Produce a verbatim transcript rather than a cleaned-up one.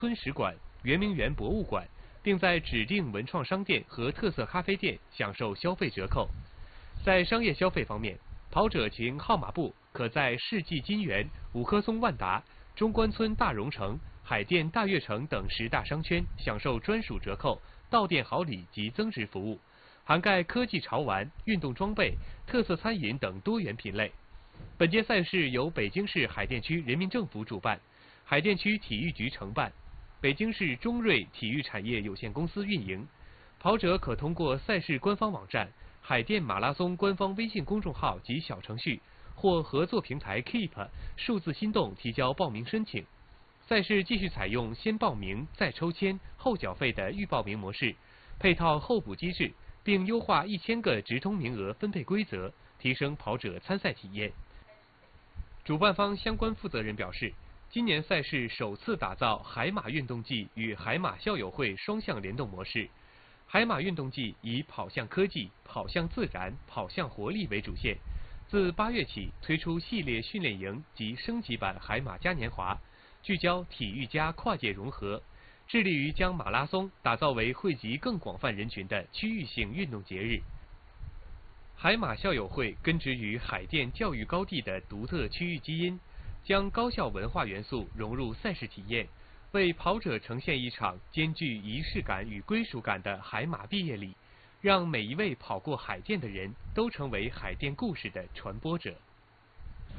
村史馆、圆明园博物馆，并在指定文创商店和特色咖啡店享受消费折扣。在商业消费方面，跑者凭号码布可在世纪金源、五棵松万达、中关村大融城、海淀大悦城等十大商圈享受专属折扣、到店好礼及增值服务，涵盖科技潮玩、运动装备、特色餐饮等多元品类。本届赛事由北京市海淀区人民政府主办，海淀区体育局承办，北京市中瑞体育产业有限公司运营。跑者可通过赛事官方网站、海淀马拉松官方微信公众号及小程序或合作平台 Keep 数字心动提交报名申请。赛事继续采用先报名再抽签后缴费的预报名模式，配套候补机制，并优化一千个直通名额分配规则，提升跑者参赛体验。主办方相关负责人表示，今年赛事首次打造海马运动季与海马校友会双向联动模式。海马运动季以跑向科技、跑向自然、跑向活力为主线，自八月起推出系列训练营及升级版海马嘉年华，聚焦体育加跨界融合，致力于将马拉松打造为惠及更广泛人群的区域性运动节日。海马校友会根植于海淀教育高地的独特区域基因，将高校文化元素融入赛事体验，为跑者呈现一场兼具仪式感与归属感的海马毕业礼，让每一位跑过海淀的人都成为海淀故事的传播者。